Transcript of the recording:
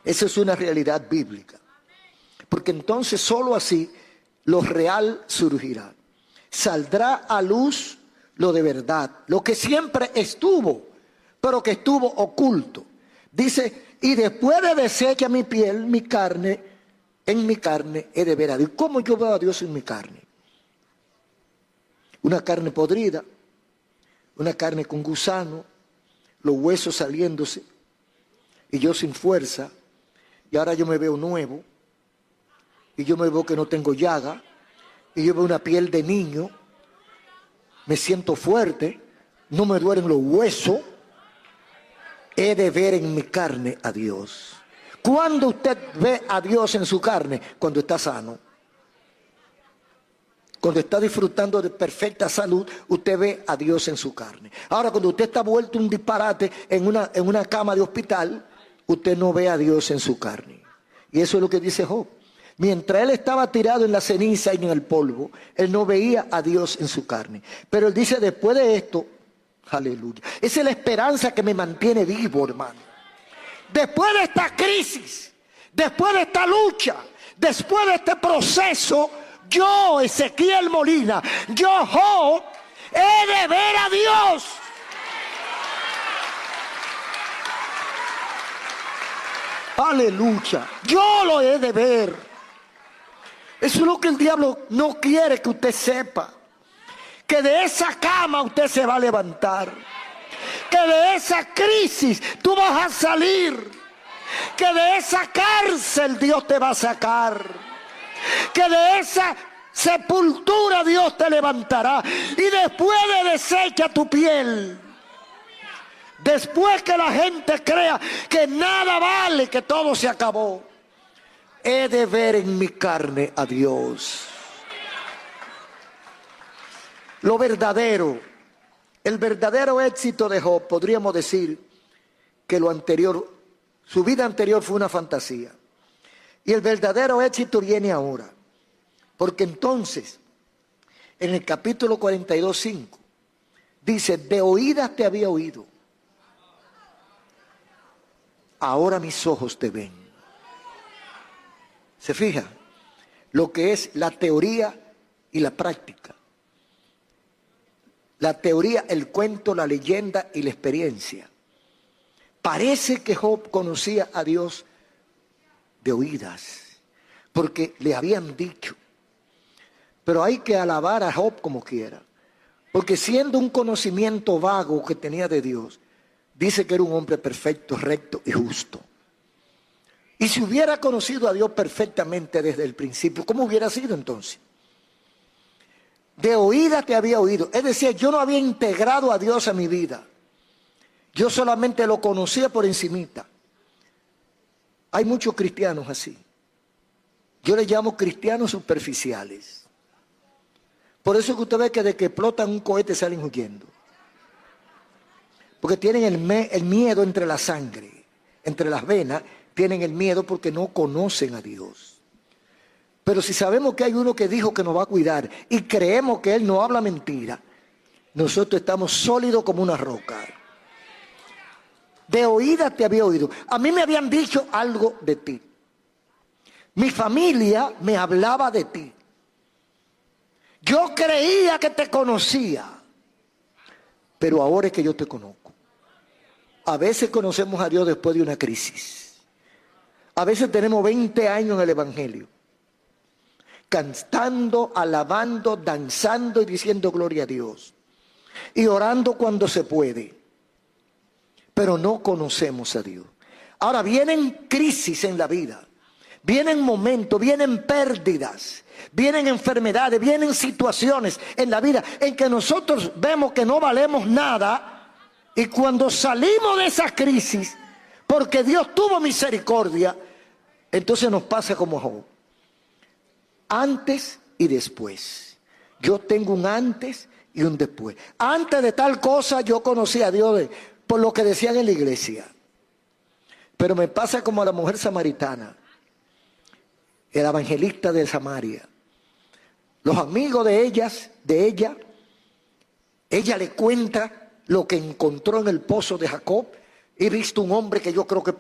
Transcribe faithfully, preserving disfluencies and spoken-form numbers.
Esa es una realidad bíblica. Porque entonces solo así lo real surgirá. Saldrá a luz lo de verdad, lo que siempre estuvo, pero que estuvo oculto. Dice, y después de deshecha mi piel, mi carne, en mi carne he de ver a Dios. ¿Cómo yo veo a Dios en mi carne? Una carne podrida, una carne con gusano, los huesos saliéndose, y yo sin fuerza, y ahora yo me veo nuevo, y yo me veo que no tengo llaga, y yo veo una piel de niño, me siento fuerte, no me duelen los huesos. He de ver en mi carne a Dios. ¿Cuándo usted ve a Dios en su carne? Cuando está sano. Cuando está disfrutando de perfecta salud, usted ve a Dios en su carne. Ahora, cuando usted está vuelto un disparate en una, en una cama de hospital, usted no ve a Dios en su carne. Y eso es lo que dice Job. Mientras él estaba tirado en la ceniza y en el polvo, él no veía a Dios en su carne. Pero él dice, después de esto, aleluya. Esa es la esperanza que me mantiene vivo, hermano. Después de esta crisis, después de esta lucha, después de este proceso, yo, Ezequiel Molina, yo, Job, he de ver a Dios. Aleluya. Yo lo he de ver. Eso es lo que el diablo no quiere que usted sepa. Que de esa cama usted se va a levantar. Que de esa crisis tú vas a salir. Que de esa cárcel Dios te va a sacar. Que de esa sepultura Dios te levantará. Y después de deshecha tu piel, después que la gente crea que nada vale, que todo se acabó, he de ver en mi carne a Dios. Lo verdadero, el verdadero éxito de Job, podríamos decir que lo anterior, su vida anterior fue una fantasía. Y el verdadero éxito viene ahora. Porque entonces, en el capítulo cuarenta y dos, cinco, dice, de oídas te había oído, ahora mis ojos te ven. ¿Se fija? Lo que es la teoría y la práctica. La teoría, el cuento, la leyenda y la experiencia. Parece que Job conocía a Dios de oídas, porque le habían dicho. Pero hay que alabar a Job como quiera, porque siendo un conocimiento vago que tenía de Dios, dice que era un hombre perfecto, recto y justo. Y si hubiera conocido a Dios perfectamente desde el principio, ¿cómo hubiera sido entonces? De oídas te había oído. Es decir, yo no había integrado a Dios a mi vida. Yo solamente lo conocía por encimita. Hay muchos cristianos así. Yo les llamo cristianos superficiales. Por eso es que usted ve que de que explotan un cohete salen huyendo. Porque tienen el, me, el miedo entre la sangre, entre las venas. Tienen el miedo porque no conocen a Dios. Pero si sabemos que hay uno que dijo que nos va a cuidar y creemos que Él no habla mentira, nosotros estamos sólidos como una roca. De oídas te había oído. A mí me habían dicho algo de ti. Mi familia me hablaba de ti. Yo creía que te conocía, pero ahora es que yo te conozco. A veces conocemos a Dios después de una crisis. A veces tenemos veinte años en el Evangelio, cantando, alabando, danzando y diciendo gloria a Dios. Y orando cuando se puede. Pero no conocemos a Dios. Ahora vienen crisis en la vida. Vienen momentos, vienen pérdidas, vienen enfermedades, vienen situaciones en la vida en que nosotros vemos que no valemos nada. Y cuando salimos de esa crisis, porque Dios tuvo misericordia, entonces nos pasa como Job. Antes y después. Yo tengo un antes y un después. Antes de tal cosa yo conocí a Dios de, por lo que decían en la iglesia. Pero me pasa como a la mujer samaritana, el evangelista de Samaria. Los amigos de ellas, de ella, ella le cuenta lo que encontró en el pozo de Jacob. He visto un hombre que yo creo que